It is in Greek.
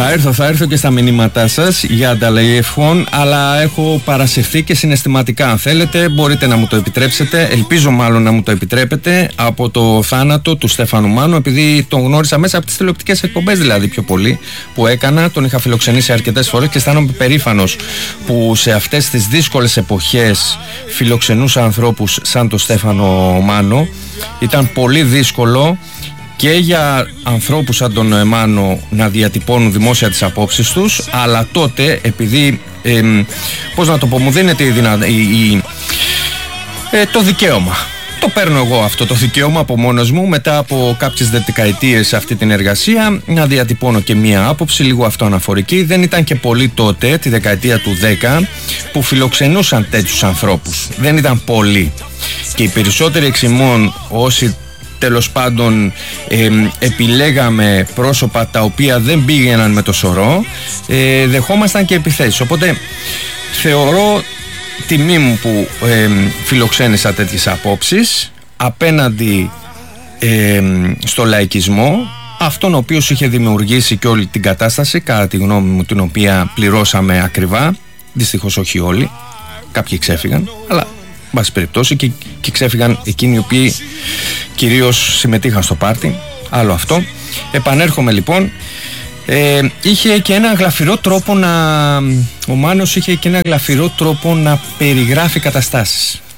Θα έρθω και στα μηνύματά σας για ανταλλαγή ευχών, αλλά έχω παρασυρθεί και συναισθηματικά. Αν θέλετε, μπορείτε να μου το επιτρέψετε. Ελπίζω μάλλον να μου το επιτρέπετε, από το θάνατο του Στέφανου Μάνου, επειδή τον γνώρισα μέσα από τις τηλεοπτικές εκπομπές, δηλαδή πιο πολύ που έκανα. Τον είχα φιλοξενήσει αρκετές φορές και αισθάνομαι περήφανος που σε αυτές τις δύσκολες εποχές φιλοξενούσα ανθρώπους σαν τον Στέφανο Μάνο. Ήταν πολύ δύσκολο και για ανθρώπους σαν τον Μάνο να διατυπώνουν δημόσια τις απόψεις τους, αλλά τότε, επειδή πώς να το πω, μου δίνεται το δικαίωμα. Το παίρνω εγώ αυτό το δικαίωμα από μόνος μου, μετά από κάποιες δεκαετίες σε αυτή την εργασία, να διατυπώνω και μία άποψη λίγο αυτοαναφορική. Δεν ήταν και πολλοί τότε, τη δεκαετία του 10, που φιλοξενούσαν τέτοιους ανθρώπους. Δεν ήταν πολλοί. Και οι περισσότεροι εξ ημών, όσοι τέλος πάντων επιλέγαμε πρόσωπα τα οποία δεν πήγαιναν με το σωρό, δεχόμασταν και επιθέσεις. Οπότε θεωρώ τιμή μου που φιλοξένησα τέτοιες απόψεις απέναντι στο λαϊκισμό, αυτόν ο οποίος είχε δημιουργήσει και όλη την κατάσταση, κατά τη γνώμη μου, την οποία πληρώσαμε ακριβά. Δυστυχώς όχι όλοι, κάποιοι ξέφυγαν, αλλά μπας περιπτώσει και ξέφυγαν εκείνοι οι οποίοι κυρίως συμμετείχαν στο πάρτι. Άλλο αυτό. Επανέρχομαι λοιπόν. Είχε και ένα γλαφυρό τρόπο ο Μάνος είχε και ένα γλαφυρό τρόπο να περιγράφει καταστάσεις.